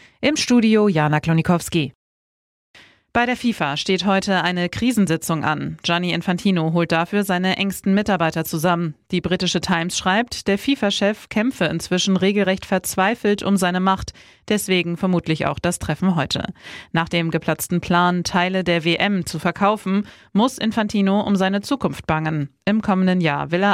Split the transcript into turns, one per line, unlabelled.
Im Studio Jana Klonikowski. Bei der FIFA steht heute eine Krisensitzung an. Gianni Infantino holt dafür seine engsten Mitarbeiter zusammen. Die britische Times schreibt, der FIFA-Chef kämpfe inzwischen regelrecht verzweifelt um seine Macht. Deswegen vermutlich auch das Treffen heute. Nach dem geplatzten Plan, Teile der WM zu verkaufen, muss Infantino um seine Zukunft bangen. Im kommenden Jahr will er